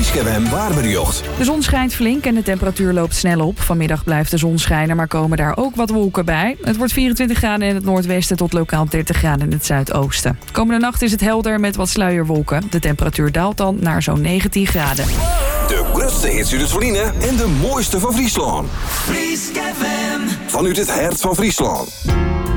Fries waarbericht. De zon schijnt flink en de temperatuur loopt snel op. Vanmiddag blijft de zon schijnen, maar komen daar ook wat wolken bij. Het wordt 24 graden in het noordwesten tot lokaal 30 graden in het zuidoosten. Komende nacht is het helder met wat sluierwolken. De temperatuur daalt dan naar zo'n 19 graden. De grootste hits uit het Verliezen en de mooiste van Friesland. Fries FM. Vanuit het hart van Friesland.